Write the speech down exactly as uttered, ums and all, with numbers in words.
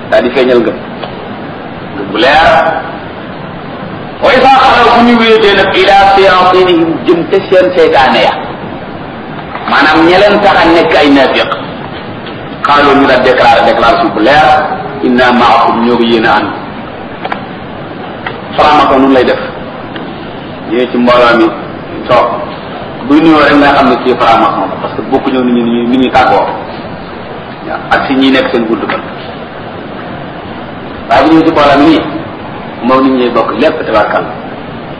daal di feeñal ngëm ngëm bu leer wa isa xalaw bu ñu wéetee nag ila shayatinihim jëm te seen seytaane ya maanaam ña leen tax a nekk ay naafiq xaaloo ñu daal déclaré déclaration bu leer inna maakum ñoo ko yéen a ànd faramako nun lay def ñëwee ci mbooloo mi toog buy nuyoo rek nga xam ne kii faramako parce que bokku ñëw ni ñu ni ñuy tàggoo waaw ak si ñi nekk seen gudd kan waaye bu ñëw ci mbooloo mi nii moom nit ñuy bokk lépp tabarkal